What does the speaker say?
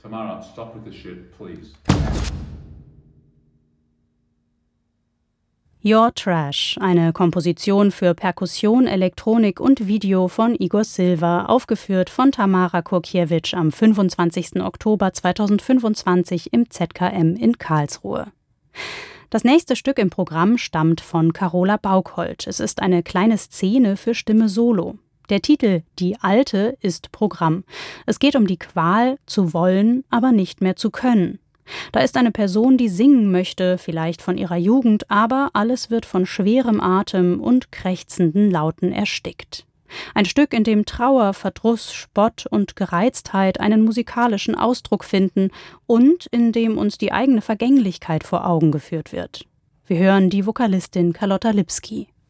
Tamara, stop with the shit, please. Your Trash, eine Komposition für Perkussion, Elektronik und Video von Igor Silva, aufgeführt von Tamara Kurkiewicz am 25. Oktober 2025 im ZKM in Karlsruhe. Das nächste Stück im Programm stammt von Carola Baukholt. Es ist eine kleine Szene für Stimme Solo. Der Titel »Die Alte« ist Programm. Es geht um die Qual, zu wollen, aber nicht mehr zu können. Da ist eine Person, die singen möchte, vielleicht von ihrer Jugend, aber alles wird von schwerem Atem und krächzenden Lauten erstickt. Ein Stück, in dem Trauer, Verdruss, Spott und Gereiztheit einen musikalischen Ausdruck finden und in dem uns die eigene Vergänglichkeit vor Augen geführt wird. Wir hören die Vokalistin Carlotta Lipski.